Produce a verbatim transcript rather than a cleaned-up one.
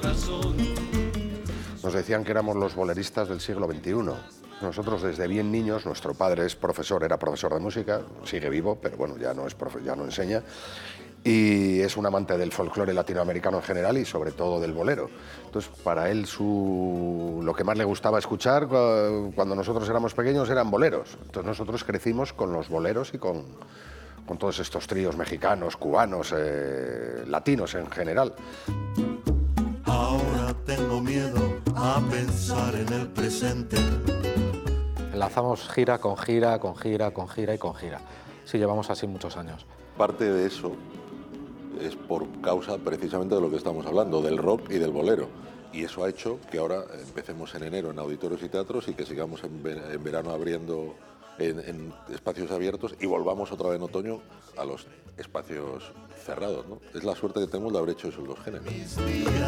Nos decían que éramos los boleristas del siglo veintiuno. Nosotros desde bien niños, nuestro padre es profesor, era profesor de música, sigue vivo, pero bueno, ya no, es profe, ya no enseña, y es un amante del folclore latinoamericano en general y sobre todo del bolero. Entonces, para él su, lo que más le gustaba escuchar cuando nosotros éramos pequeños eran boleros. Entonces nosotros crecimos con los boleros y con, con todos estos tríos mexicanos, cubanos, eh, latinos en general. Ahora tengo miedo a pensar en el presente. Enlazamos gira con gira, con gira, con gira y con gira. Sí, llevamos así muchos años. Parte de eso es por causa precisamente de lo que estamos hablando, del rock y del bolero. Y eso ha hecho que ahora empecemos en enero en auditorios y teatros y que sigamos en, en verano abriendo en, en espacios abiertos y volvamos otra vez en otoño a los espacios cerrados, ¿no? Es la suerte que tenemos de haber hecho eso en los géneros.